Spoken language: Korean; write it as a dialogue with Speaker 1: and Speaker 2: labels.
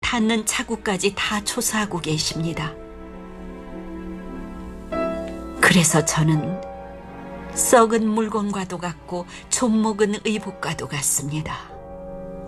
Speaker 1: 닿는 자국까지 다 조사하고 계십니다. 그래서 저는 썩은 물건과도 같고 좀 먹은 의복과도 같습니다.